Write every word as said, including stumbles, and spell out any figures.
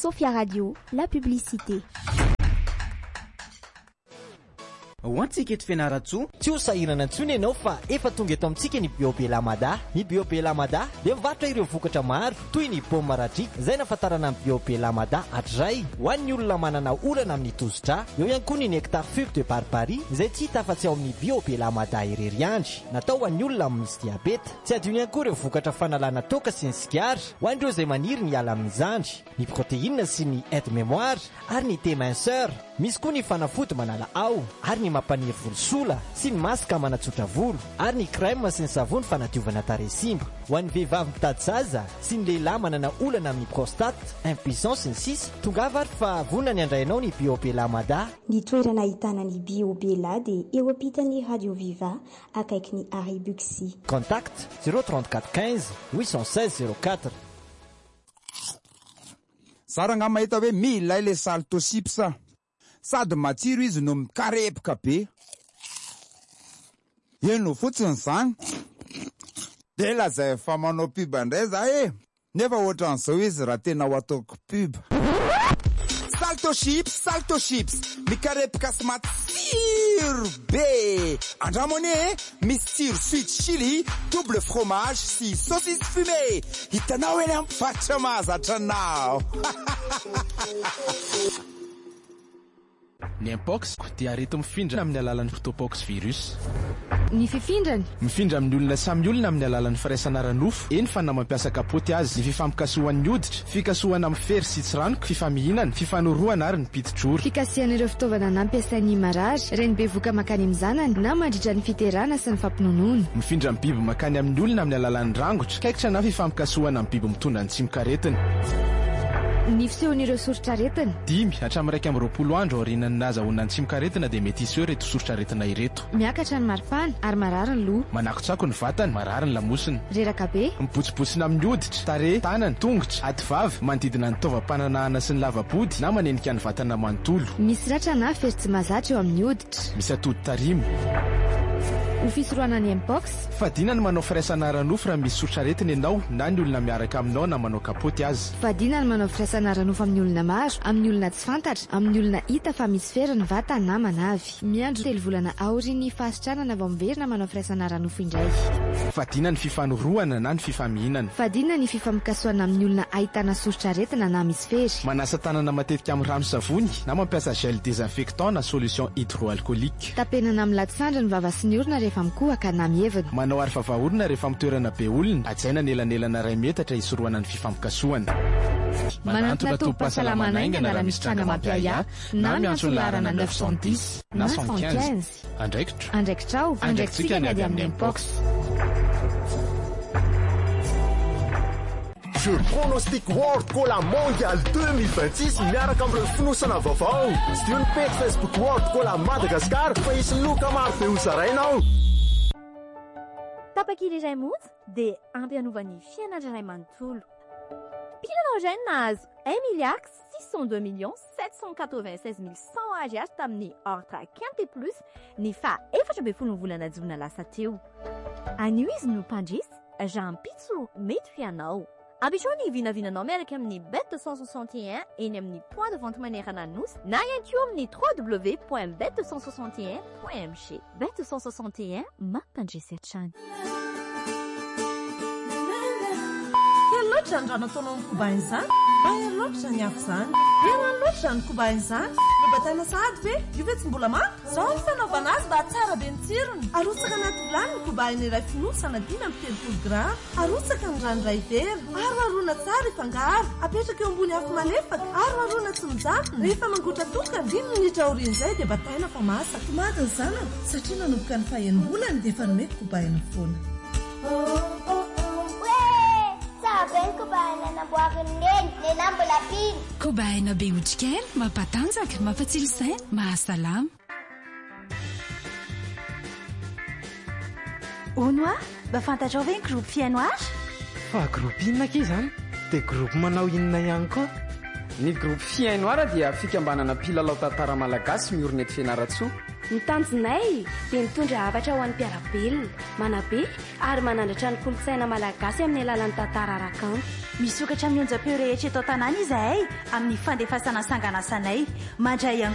Sophia Radio, la publicité. Hoantsika eto Fianaratsoa, tsy ho sahirana intsony ianao fa efa tonga eto amintsika ny Biobelamada. Ny Biobelamada dia mivarotra ireo vokatra maro toy ny paoma ratrika, izay nafatarana amin'ny Biobelamada hatray ho an'ny olona manana olana amin'ny tosidra. Eo ihany koa ny nectar fube de barbarie izay tsy hita afa-tsy ao amin'ny Biobelamada irery andry, natao ho an'ny olona misy diabeta. Tsy adino ihany koa ireo vokatra fanalana toaka sy ny sigara ho an'ireo izay maniry ny ala amin'ny zandry, ny protéine sy ny aide mémoire ary ny déminceur. Misy koa ny fanafody manala ao ary ny mampaniry volosola sy ny masaka manatsotra volo ary ny crème sy ny savony fanadiovana tarehy simba. Ho an'ny vehivavy mitady zaza sy ny lehilahy manana olana amin'ny prostate, impuissance sy ny sisa, tongava ary fa vonona ny andrainao ny Biobelamada. Ny toerana ahitana ny Biobela dia eo ampitan'ny Radio Viva akaiky ny Arrêt Buxy. Contact zéro trente-quatre quinze huit cent seize zéro quatre. Saranga mahita hoe milay le saltosipsa. Sady matsiro izy no mikarepoka be. Eno fotsiny zany. De lazay fa manao pub indray za e. Nefa ohatran'izao izy raha tena ho ataoko pub. Salto chips, salto chips. Mikarepoka sy matsiro be. Andramony e, misy tsiro sweet chili, double fromage sy saucisse fumée. Hitanao eny amin'ny fatra mahazatra anao. Ny mpox dia arety mifindra amin'ny alalan'ny phytopox virus. Ny fifindrany mifindra amin'ny olona samy olona amin'ny alalan'ny firaisana ranofo, eny fa na mampiasa kapoty azy. Ny fifampikasohan'ny hoditra, fikasohana amin'ny fery sy tsiranoka, fifamihinana, fifanoroana ary ny pititrory. Fikasihan'ireo fitaovana nampiasain'ny marary, reny bevoka makany amin'ny zanany na mandritra ny fiterana sy ny fampinonoana. Mifindra amin'ny biby makany amin'ny olona amin'ny alalan'ny rangotra, kaikitra na fifampikasohana amin'ny biby mitondra ny tsimikaretina. Ny fisehon'ireo soritra-retina dimy hatramin'ny iraika amby roapolo andro aorianan'ny nahazahoana ny tsimikaretina dia mety hiseho ireto soritra-retina ireto. Miakatra ny maripana ary marary ny loha, manakotsako ny vatany, marary ny lamosiny, reraka be, mibotsibotsina amin'ny hoditra, tarehy, tanany, tongotra, ativava, manodidina ny taovam-pananahana sy ny lavabody na manenika ny vatana manontolo. Misy ratra na fery tsy mahazatra eo amin'ny hoditra. Misy atody tarimy. Ho fisorohana ny mpox, fadina ny manao firaisana ranofo raha misy soritra-retina ianao na ny olona miaraka aminao na manao kapoty azy. Fadina ny manao firaisana ranofo amin'ny olona maro, amin'ny olona tsy fantatra, amin'ny olona hita fa misy fery ny vatany na manavy. Miandro telo volana aorian'ny fahasitrana vao miverina manao firaisana ranofo indray. Fadina ny fifanorohana na ny fifamihinana. Fadina ny fifamikasoana amin'ny olona ahitana soritra-retina na misy fery. Manasa tanana matetika amin'ny rano savony na mampiasa gel désinfectant na solution hydroalcoolique. Tapenana amin'ny latsandra ny vava sy ny orona rehefa mikohaka na mievana. Manao ary vavaorona rehefa mitoerana be olona, atsaina nelanelana ray metatra hisorohana ny fifampikasoana. Manantona tompom-pahasalamana aingana raha misy tranga mampiaya na miantso larana neuf cent dix na cent quinze. Andraikitra andraikitrao andraikitsika ny ady amin'ny mpox. Jeu pronostic World Cola Mondial deux mille vingt-six miaraka amin'ireo finosana vaovao. Sy io ny page Facebook World Cola Madagascar fa hisy loka maro be ho zarainao. Tapakily iray monja dia ampy hanovany fianatra iray manontolo. Pilanao izay nahazo un milliard six cent deux millions sept cent quatre-vingt-seize mille cent ariary tamin'ny Ortra Quinte Plus ny fa efatra amby folo volana jona lasa teo. Anio izy no mpandrisy Jean Pitso mety fianao. Abitrao ny vinavinanao miaraka amin'ny bet deux cent soixante et un eny amin'ny point de vente manerana Anosy na ihany koa amin'ny w w w point bet deux cent soixante et un point m g. Bet deux cent soixante et un mampandresy hatrany. Loatra ny raha nataonao amin'ny kobainy izany. Baina loatra ny afo izany. Tena loatra ny kobainy izany. Nobatana sahady be, io ve tsy mbola mafy? Izao ny fanaovana azy mba tsara be ny tsirony. Arotsaka anaty vilany ny kobainy iray fonosana dimy amby telopolo grama. Arotsaka ny rano iray vera. Aroharona tsara ifangaro. Apetraka eo ambony afo malefaka. Aroharona tsy mijanona. Rehefa mangotra toka dimy minitra aorian'izay dia bataina fa masaka. Tomaty izany satria nanomboka ny fahaenimbolany dia efa nomeko kobaina foana. Kobaina be otrik'aina, mampatanjaka, mampatsilo saina, mahasalama. Onoa, mba fantatrao ve ny groupe fiainoara? Fa groupe inona ke izany? Dia groupe manao inona ihany koa? Ny groupe fiainoara dia fikambanana mpilalao tantara malagasy miorina eto Fianaratsoa. ny tanjonay dia mitondra havatra ho an'ny mpiarabelona manabe ary manandratra ny kolontsaina malagasy amin'ny alalan'ny tantara arakanto. Misokatra amin'ny onjam-peo rehetra eto an-tanàna izahay amin'ny fandefasana sanganasanay mandray ihany